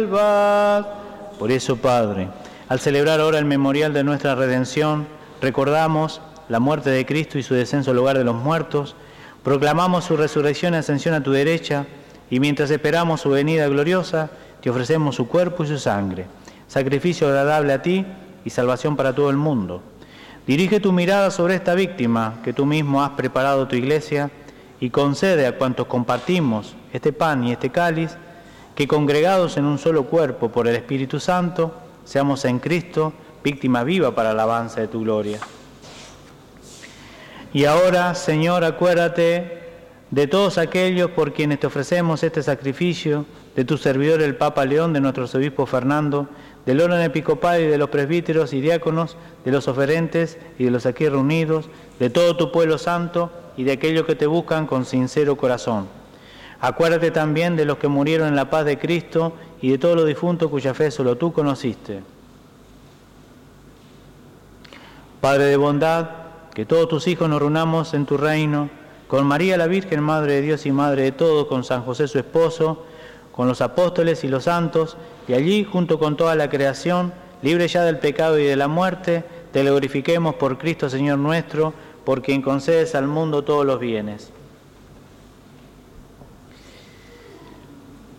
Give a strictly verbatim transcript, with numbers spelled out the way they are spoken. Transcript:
salvad. Por eso, Padre, al celebrar ahora el memorial de nuestra redención, recordamos la muerte de Cristo y su descenso al lugar de los muertos, proclamamos su resurrección y ascensión a tu derecha, y mientras esperamos su venida gloriosa, te ofrecemos su cuerpo y su sangre, sacrificio agradable a ti y salvación para todo el mundo. Dirige tu mirada sobre esta víctima que tú mismo has preparado a tu iglesia y concede a cuantos compartimos este pan y este cáliz, que congregados en un solo cuerpo por el Espíritu Santo, seamos en Cristo víctima viva para la alabanza de tu gloria. Y ahora, Señor, acuérdate de todos aquellos por quienes te ofrecemos este sacrificio, de tu servidor el Papa León, de nuestro obispo Fernando, del orden episcopal y de los presbíteros y diáconos, de los oferentes y de los aquí reunidos, de todo tu pueblo santo y de aquellos que te buscan con sincero corazón. Acuérdate también de los que murieron en la paz de Cristo y de todos los difuntos cuya fe solo tú conociste. Padre de bondad, que todos tus hijos nos reunamos en tu reino, con María la Virgen, Madre de Dios y Madre de todos, con San José su esposo, con los apóstoles y los santos, y allí, junto con toda la creación, libre ya del pecado y de la muerte, te glorifiquemos por Cristo Señor nuestro, por quien concedes al mundo todos los bienes.